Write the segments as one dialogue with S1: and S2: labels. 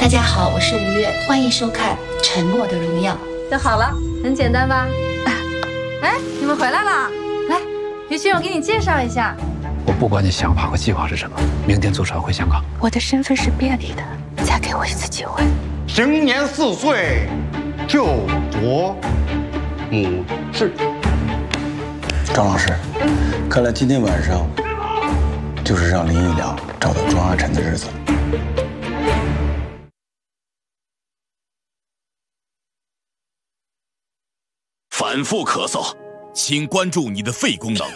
S1: 家好，我是吴越，欢迎收看《沉默的荣耀》。
S2: 就好了，很简单吧？哎，你们回来了，来，于迅，我给你介绍一下。
S3: 我不管你想法和计划是什么，明天坐船回香港。
S1: 我的身份是便利的，再给我一次机会。
S4: 行年4岁，就夺母志。
S5: 张老师，看来今天晚上就是让林一良找到庄阿晨的日子了。
S6: 反复咳嗽，请关注你的肺功能。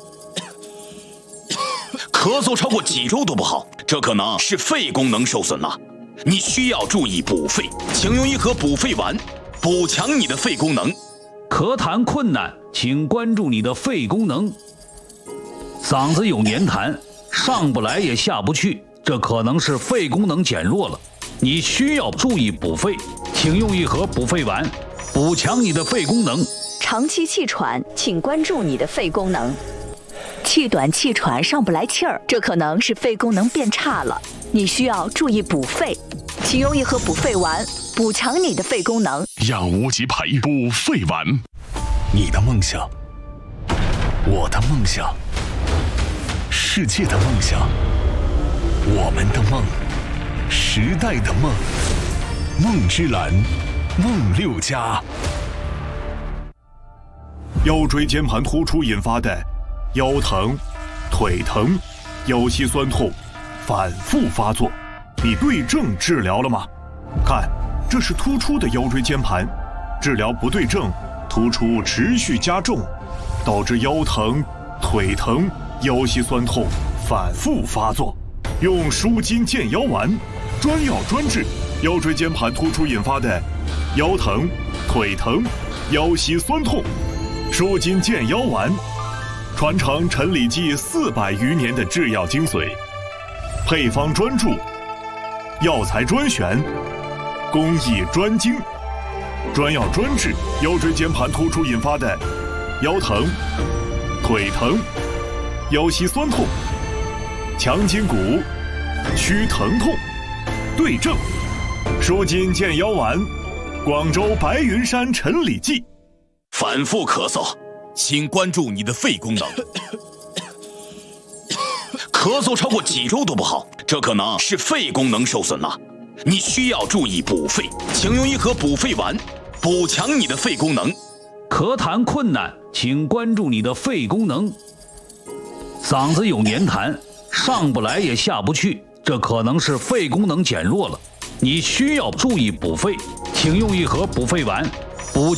S6: 咳嗽超过几周都不好，这可能是肺功能受损了。你需要注意补肺，请用一盒补肺丸，补强你的肺功能。
S7: 咳痰困难，请关注你的肺功能。嗓子有黏痰，上不来也下不去，这可能是肺功能减弱了。你需要注意补肺，请用一盒补肺丸，补强你的肺功能。
S8: 长期气喘，请关注你的肺功能。气短气喘上不来气儿，这可能是肺功能变差了，你需要注意补肺，请用一盒补肺丸，补强你的肺功能。
S9: 让无极牌补肺丸。你的梦想，我的梦想，世界的梦想，我们的梦，时代的梦，梦之蓝，梦六家。
S10: 腰椎间盘突出引发的腰疼、腿疼、腰膝酸痛反复发作，你对症治疗了吗？看，这是突出的腰椎间盘，治疗不对症，突出持续加重，导致腰疼、腿疼、腰膝酸痛反复发作。用舒筋健腰丸，专药专治腰椎间盘突出引发的腰疼、腿疼、腰膝酸痛。舒筋健腰丸，传承陈李济400余年的制药精髓，配方专注，药材专选，工艺专精，专药专治腰椎间盘突出引发的腰疼、腿疼、腰膝酸痛，强筋骨，祛疼痛，对症。舒筋健腰丸，广州白云山陈李济。
S6: 反复咳嗽，请关注你的肺功能。咳嗽超过几周都不好，这可能是肺功能受损了。你需要注意补肺，请用一盒补肺丸，补强你的肺功能。
S7: 咳痰困难，请关注你的肺功能。嗓子有黏痰，上不来也下不去，这可能是肺功能减弱了。你需要注意补肺，请用一盒补肺丸，